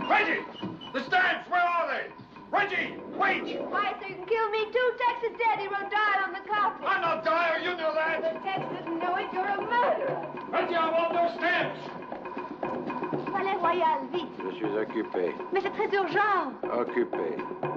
Reggie! The stamps, where are they? Reggie, wait! Why, so you can kill me too? Texas Daddy wrote die on the carpet. I'm not dire, you know that. The Tex doesn't know it. You're a murderer. Reggie, I want those stamps. Palais Royal, vite. Je suis occupé. Mais c'est très urgent. Occupé.